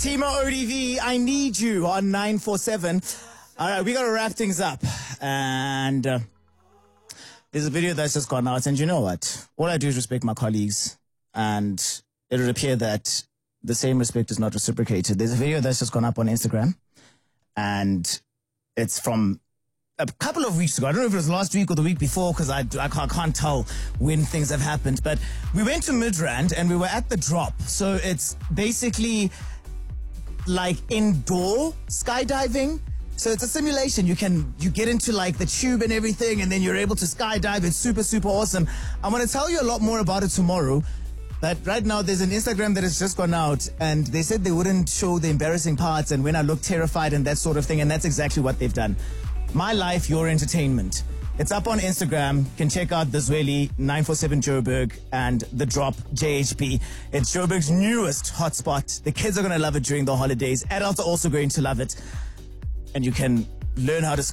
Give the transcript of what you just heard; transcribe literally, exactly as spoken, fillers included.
Timo O D V, I need you on nine four seven. All right, we got to wrap things up. And uh, there's a video that's just gone out. And you know what? All I do is respect my colleagues. And it would appear that the same respect is not reciprocated. There's a video that's just gone up on Instagram. And it's from a couple of weeks ago. I don't know if it was last week or the week before, because I, I, can't, I can't tell when things have happened. But we went to Midrand and we were at the drop. So it's basically like indoor skydiving. So it's a simulation. You can, you get into like the tube and everything, and then you're able to skydive. It's super, super awesome. I'm going to tell you a lot more about it tomorrow. But right now there's an Instagram that has just gone out, and they said they wouldn't show the embarrassing parts and when I look terrified and that sort of thing. And that's exactly what they've done. My life, your entertainment. It's up on Instagram. You can check out the Zweli nine four seven Joburg and the Drop J H P. It's Joburg's newest hotspot. The kids are going to love it during the holidays. Adults are also going to love it. And you can learn how to